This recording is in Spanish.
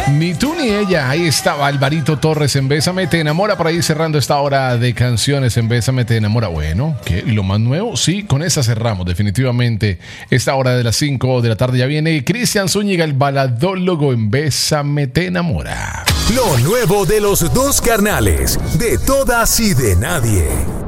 Ni tú ni ella. Ahí estaba Alvarito Torres en Bésame Te Enamora. Por ahí cerrando esta hora de canciones en Bésame Te Enamora. Bueno, ¿qué? ¿Y lo más nuevo? Sí, con esa cerramos definitivamente. Esta hora de las 5 de la tarde ya viene Cristian Zúñiga, el baladólogo en Bésame Te Enamora. Lo nuevo de los dos carnales, de todas y de nadie.